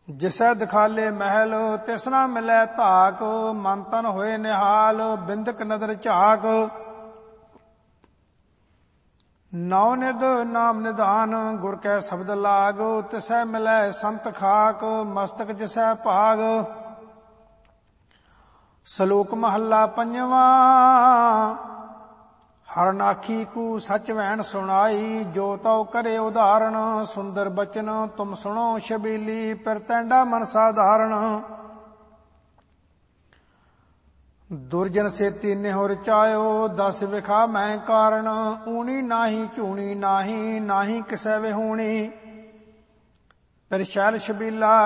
ਜਿਸੈ ਦਿਖਾਲੇ ਮਹਿਲ ਤਿਸ ਨਾ ਮਿਲੈ ਧਾਕ। ਮਨ ਤਨ ਹੋਏ ਨਿਹਾਲ ਬਿੰਦਕ ਨਦਰ ਝਾਕ। ਨੌ ਨਿਧ ਨਾਮ ਨਿਧਾਨ ਗੁਰ ਕੈ ਸ਼ਬਦ ਲਾਗ। ਤਿਸੈ ਮਿਲੈ ਸੰਤ ਖਾਕ ਮਸਤਕ ਜਿਸੈ ਭਾਗ। ਸ਼ਲੋਕ ਮਹੱਲਾ ਪੰਜਵਾਂ। ਹਰਨਾਖੀ ਕੂ ਸਚ ਵੈਣ ਸੁਣਾਈ। ਜੋ ਤਉ ਕਰੇ ਉਦਾਹਰਣ ਸੁੰਦਰ ਬਚਨ ਤੁਮ ਸੁਣੋ ਛਬੀਲੀ। ਫਿਰ ਤੈਂਡਾ ਮਨ ਸਾਧਾਰਣ। ਦੁਰਜਨ ਸੇਤੀ ਨਿਹੁ ਰਚਾਇਓ ਦਸ ਵਿਖਾ ਮੈਂ ਕਾਰਣ। ਊਣੀ ਨਾਹੀ ਝੂਣੀ ਨਾਹੀ ਨਾਹੀ ਕਿਸੈ ਵਿਹੂਣੀ। ਫਿਰ ਸ਼ੈਲ ਛਬੀਲਾ